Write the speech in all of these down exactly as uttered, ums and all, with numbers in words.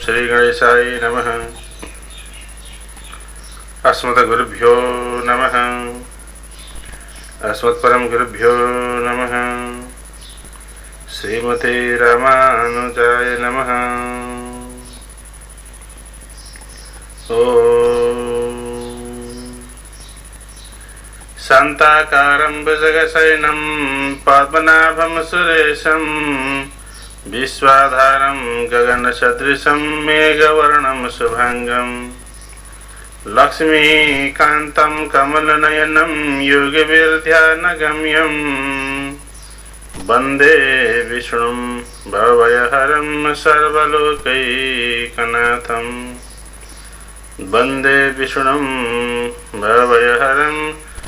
श्री गणेशाय नमः। अस्मद्गुरुभ्यो नमः। अस्मत्परम गुरुभ्यो नमः। श्रीमते रामानुजाय नमः। ओम शान्ताकारं भुजगशयनं पद्मनाभं सुरेशं विश्वाधारं गगनसदृशं मेघवर्णं शुभांगं लक्ष्मीकान्तं कमलनयनं योगविद्यानगम्यं वन्दे विष्णुं भवभयहरं सर्वलोकैकनाथं वन्दे विष्णुं भवभयहरं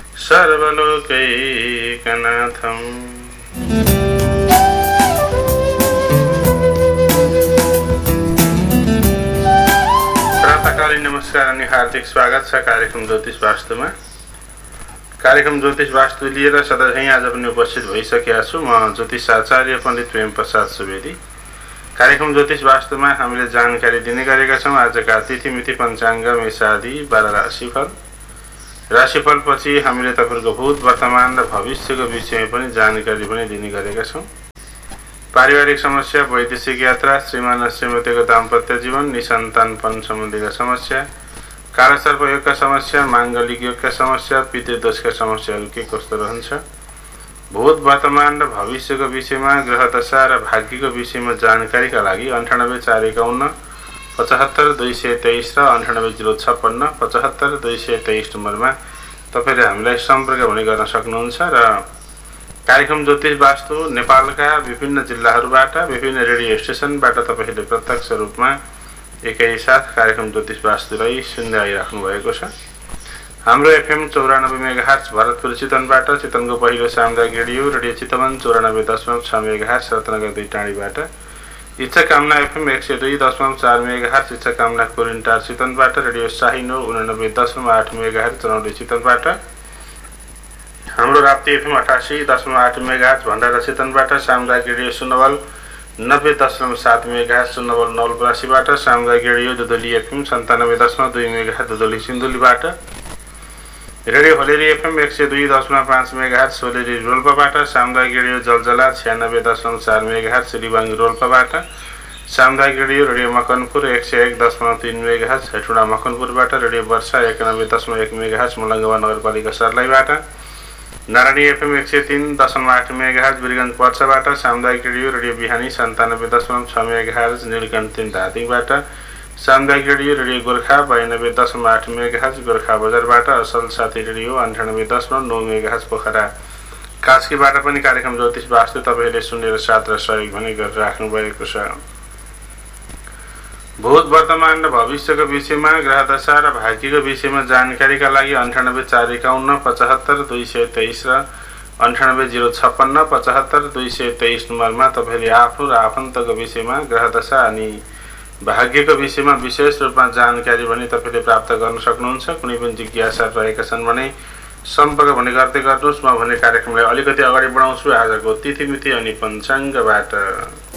सर्वलोकैकनाथं। प्रातःकालीन नमस्कार अनि हार्दिक स्वागत छ कार्यक्रम ज्योतिष वास्तुमा। कार्यक्रम ज्योतिष वास्तु लिएर सधैँ आज पनि उपस्थित भइसकेका छु। म ज्योतिष आचार्य पण्डित प्रेम प्रसाद सुवेदी। कार्यक्रम ज्योतिष वास्तुमा हामीले जानकारी दिने गरेका छौँ। आजका तिथि मिति पञ्चाङ्ग मेषादि बाह्र राशिफल। राशिफल पछि हामीले तपाईहरुको भूत वर्तमान र भविष्यको विषयमा पनि जानकारी पनि दिने गरेका छौँ। पारिवारिक समस्या, वैदेशिक यात्रा, श्रीमान र श्रीमतीको दाम्पत्य जीवन, निसन्तानपन सम्बन्धीका समस्या, कालसर्प योगका समस्या, माङ्गलिक योगका समस्या, पितृदोषका समस्याहरू के कस्तो रहन्छ, भूत वर्तमान र भविष्यको विषयमा, ग्रह दशा र भाग्यको विषयमा जानकारीका लागि अन्ठानब्बे चार एकाउन्न पचहत्तर दुई सय तेइस र अन्ठानब्बे जिरो छप्पन्न पचहत्तर दुई सय तेइस नम्बरमा तपाईले हामीलाई सम्पर्क पनि गर्न सक्नुहुन्छ। र कार्यक्रम ज्योतिष वास्तु नेपालका विभिन्न जिल्लाहरूबाट, विभिन्न रेडियो स्टेसनबाट तपाईले प्रत्यक्ष रूपमा एकैसाथ कार्यक्रम ज्योतिष वास्तुलाई सुन्दै आइराख्नु भएको छ। हाम्रो एफएम चौरानब्बे मेगाहर्ज भरतपुर चितवनबाट, चितवनको पहिलो सामुदायिक रेडियो रेडियो चितवन चौरानब्बे दशमलव छ मेगाहर्ज रत्नगर दुई टाढीबाट, इच्छा कामना एफएम एक सय दुई दशमलव चार मेगाहर्ज इच्छा कामना कोरिन्टार चितवनबाट, रेडियो शाहिनो उनानब्बे दशमलव आठ मेगाहर्ज चनौली चितवनबाट, हाम्रो राप्ती एफएम अठासी दशमलव आठ मेगाहर्ज भण्डारा चितवनबाट, सामुदायिक रेडियो सुनवल नब्बे दशमलव सात मेगाहर्ज सुनवल नवलपरासीबाट, सामुदायिक रेडियो दुधोली एफएम सन्तानब्बे दशमलव दुई मेगाहर्ज दुधोली सिन्धुलीबाट, रेडियो होलेरी एफएम एक सय दुई दशमलव पाँच मेगाहर्ज सोलेरी रोल्पाबाट, सामुदायिक रेडियो जलजला छ्यानब्बे दशमलव चार मेगाहर्ज रिबाङ रोल्पाबाट, सामुदायिक रेडियो रेडियो मकनपुर एक सय एक दशमलव तीन मेगाहर्ज हेटुडा मकनपुरबाट, रेडियो वर्षा एकानब्बे दशमलव एक मेगाहर्ज मुलङ्गवा नगरपालिका सर्लाहीबाट, नारायणी एफएम एक सय तीन दशमलव आठ मेगाहर्ज वीरगञ्ज पर्साबाट, सामुदायिक रेडियो रेडियो बिहानी सन्तानब्बे दशमलव छ मेगाहर्ज नीलकण्ठ तीन धादिङबाट, सामुदायिक रेडियो रेडियो गोर्खा बयानब्बे दशमलव आठ मेगाहर्ज गोर्खा बजारबाट, असल साथी रेडियो अन्ठानब्बे दशमलव नौ मेगाहर्ज पोखरा कास्कीबाट पनि कार्यक्रम ज्योतिष वास्तु तपाईले सुनेर साथ र सहयोग पनि गरिराख्नु भएको छ। भूत वर्तमान र भविष्यको विषयमा, ग्रह दशा र भाग्यको विषयमा जानकारीका लागि अन्ठानब्बे चार एकाउन्न पचहत्तर दुई सय तेइस र अन्ठानब्बे जिरो छप्पन्न पचहत्तर दुई सय तेइस नम्बरमा तपाईले आफ्नो र आफन्तको विषयमा, ग्रह दशा अनि भाग्यको विषयमा विशेष रूपमा जानकारी पनि तपाईले प्राप्त गर्न सक्नुहुन्छ। कुनै पनि जिज्ञासा रहेका छन् भने सम्पर्क भने गर्दै गर्नुहोस्। म भने कार्यक्रमलाई अलिकति अगाडि बढाउँछु आजको तिथि मिति अनि पञ्चाङ्गबाट।